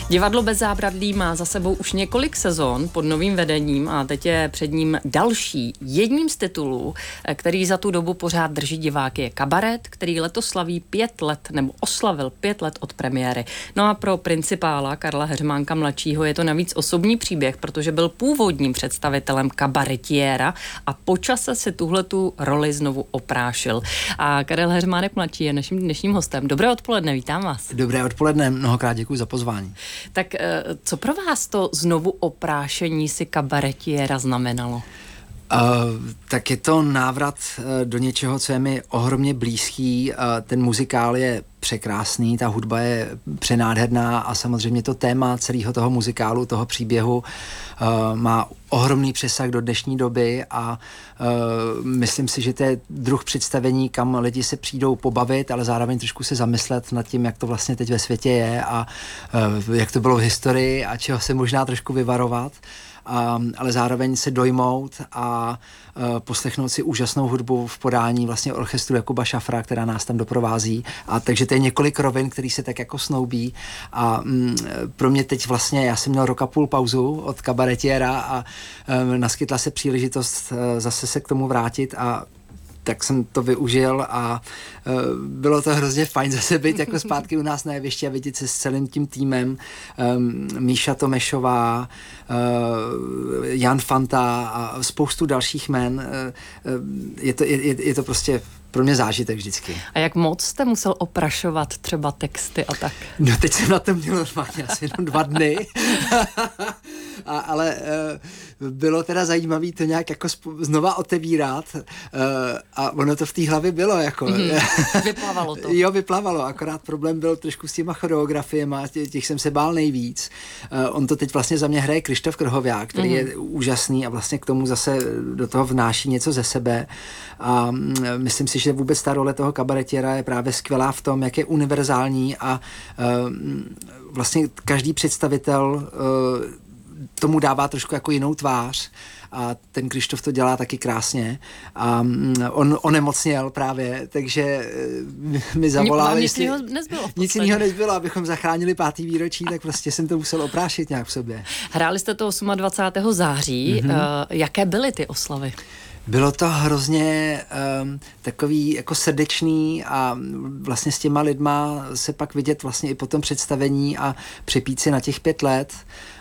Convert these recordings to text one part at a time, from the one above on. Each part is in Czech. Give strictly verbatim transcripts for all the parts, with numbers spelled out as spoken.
Divadlo Bez zábradlí má za sebou už několik sezon pod novým vedením a teď je před ním další. Jedním z titulů, který za tu dobu pořád drží diváky, je Kabaret, který letos slaví pět let, nebo oslavil pět let od premiéry. No a pro principála Karla Heřmánka mladšího je to navíc osobní příběh, protože byl původním představitelem kabaretiéra a po čase si tuhletu roli znovu oprášil. A Karel Heřmánek mladší je naším dnešním hostem. Dobré odpoledne, vítám vás. Dobré odpoledne, mnohokrát děkuji za pozvání. Tak co pro vás to znovu oprášení si kabaretiéra znamenalo? Uh, tak je to návrat uh, do něčeho, co je mi ohromně blízký. Uh, ten muzikál je překrásný, ta hudba je přenádherná a samozřejmě to téma celého toho muzikálu, toho příběhu uh, má ohromný přesah do dnešní doby a uh, myslím si, že to je druh představení, kam lidi se přijdou pobavit, ale zároveň trošku se zamyslet nad tím, jak to vlastně teď ve světě je a uh, jak to bylo v historii a čeho se možná trošku vyvarovat. Um, ale zároveň se dojmout a uh, poslechnout si úžasnou hudbu v podání vlastně orchestru Jakuba Šafra, která nás tam doprovází. A takže to je několik rovin, který se tak jako snoubí. A um, pro mě teď vlastně, já jsem měl rok a půl pauzu od kabaretiéra a um, naskytla se příležitost uh, zase se k tomu vrátit a tak jsem to využil a uh, bylo to hrozně fajn zase být jako zpátky u nás na jevišti a vidět se s celým tím týmem. Um, Míša Tomešová, uh, Jan Fanta a spoustu dalších jmen. Uh, uh, je, to, je, je to prostě pro mě zážitek vždycky. A jak moc jste musel oprašovat třeba texty a tak? No teď jsem na to měl normálně asi jenom dva dny. a, ale uh, bylo teda zajímavé to nějak jako sp- znova otevírat uh, a ono to v té hlavě bylo jako. Mm-hmm. Vyplavalo to. Jo, vyplavalo, akorát problém byl trošku s těma choreografiemi, těch jsem se bál nejvíc. Uh, on to teď vlastně za mě hraje Krištof Krhoviák, který mm-hmm. je úžasný a vlastně k tomu zase do toho vnáší něco ze sebe a um, myslím si, že vůbec ta role toho kabaretiera je právě skvělá v tom, jak je univerzální a uh, vlastně každý představitel uh, tomu dává trošku jako jinou tvář a ten Krištof to dělá taky krásně a um, on onemocněl právě, takže uh, mi zavolal. Nic jiného nezbylo. Nic jiného nezbylo, abychom zachránili pátý výročí, tak prostě jsem to musel oprášit nějak v sobě. Hráli jste to dvacátého osmého září. Mm-hmm. Uh, jaké byly ty oslavy? Bylo to hrozně um, takový jako srdečný a vlastně s těma lidma se pak vidět vlastně i po tom představení a přepít si na těch pět let.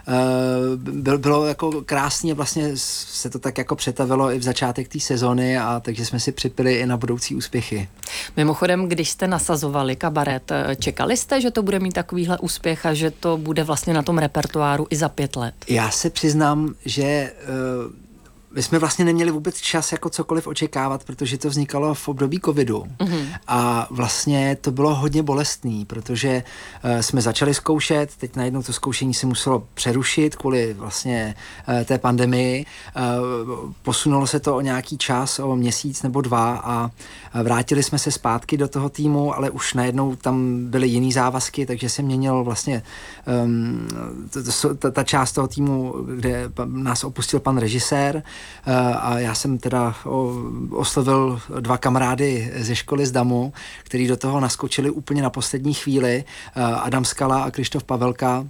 Uh, bylo, bylo jako krásně, vlastně se to tak jako přetavilo i v začátek té sezony a takže jsme si připili i na budoucí úspěchy. Mimochodem, když jste nasazovali Kabaret, čekali jste, že to bude mít takovýhle úspěch a že to bude vlastně na tom repertoáru i za pět let? Já se přiznám, že uh, my jsme vlastně neměli vůbec čas jako cokoliv očekávat, protože to vznikalo v období covidu. Mm-hmm. A vlastně to bylo hodně bolestný, protože uh, jsme začali zkoušet, teď najednou to zkoušení se muselo přerušit kvůli vlastně uh, té pandemii. Uh, posunulo se to o nějaký čas, o měsíc nebo dva a vrátili jsme se zpátky do toho týmu, ale už najednou tam byly jiný závazky, takže se měnil vlastně um, ta, ta část toho týmu, kde nás opustil pan režisér. Uh, a já jsem teda o, oslovil dva kamarády ze školy z Damu, který do toho naskočili úplně na poslední chvíli, uh, Adam Skala a Krištof Pavelka.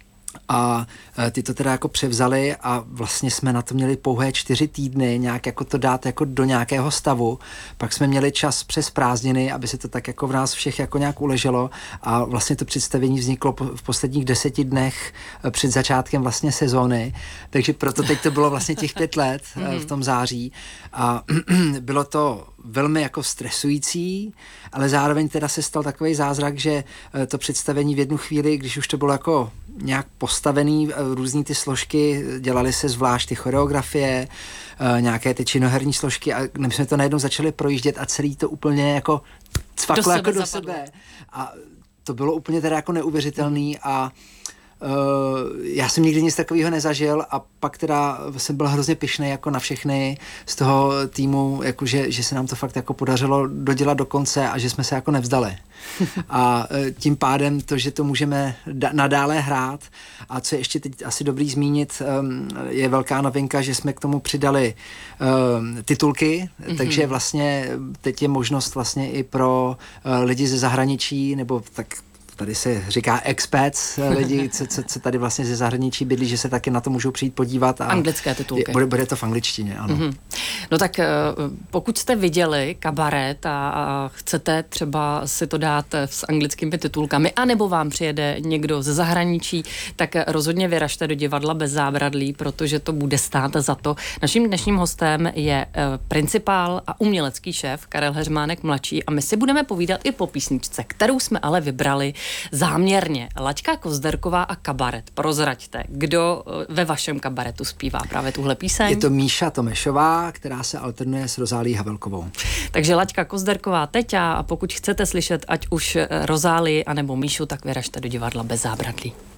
A ty to teda jako převzali a vlastně jsme na to měli pouhé čtyři týdny nějak jako to dát jako do nějakého stavu. Pak jsme měli čas přes prázdniny, aby se to tak jako v nás všech jako nějak uleželo a vlastně to představení vzniklo v posledních deseti dnech před začátkem vlastně sezóny. Takže proto teď to bylo vlastně těch pět let v tom září a bylo to velmi jako stresující, ale zároveň teda se stal takový zázrak, že to představení v jednu chvíli, když už to bylo jako nějak postavený, různý ty složky, dělali se zvlášť ty choreografie, nějaké ty činoherní složky a my jsme to najednou začali projíždět a celý to úplně jako cvaklo do jako sebe do zapadlo. sebe. A to bylo úplně teda jako neuvěřitelný a Uh, já jsem nikdy nic takového nezažil a pak teda jsem byl hrozně pyšnej jako na všechny z toho týmu, jako že, že se nám to fakt jako podařilo dodělat do konce a že jsme se jako nevzdali. A uh, tím pádem to, že to můžeme da- nadále hrát a co je ještě teď asi dobrý zmínit, um, je velká novinka, že jsme k tomu přidali um, titulky, mm-hmm. takže vlastně teď je možnost vlastně i pro uh, lidi ze zahraničí nebo tak tady se říká expats, lidi, co, co, co tady vlastně ze zahraničí bydlí, že se taky na to můžou přijít podívat. A anglické titulky. Bude, bude to v angličtině, ano. Mm-hmm. No tak pokud jste viděli Kabaret a, a chcete třeba si to dát s anglickými titulkami, anebo vám přijede někdo ze zahraničí, tak rozhodně vyražte do divadla Bez zábradlí, protože to bude stát za to. Naším dnešním hostem je principál a umělecký šéf Karel Heřmánek mladší a my si budeme povídat i po písničce, kterou jsme ale vybrali záměrně. Laďka Kozderková a Kabaret. Prozraďte, kdo ve vašem kabaretu zpívá právě tuhle píseň? Je to Míša Tomešová, která se alternuje s Rozálí Havelkovou. Takže Laďka Kozderková teď a pokud chcete slyšet ať už Rozálii anebo Míšu, tak vyražte do divadla Bez zábradlí.